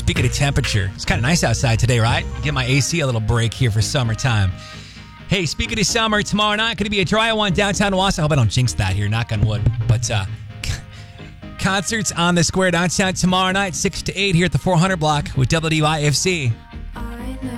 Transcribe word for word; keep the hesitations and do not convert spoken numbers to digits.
Speaking of temperature, it's kind of nice outside today, right? Get my A C a little break here for summertime. Hey, speaking of summer, tomorrow night going to be a dry one downtown Wausau. I hope I don't jinx that here, knock on wood. But uh, concerts on the square downtown tomorrow night, six to eight here at the four hundred block with W W I F C.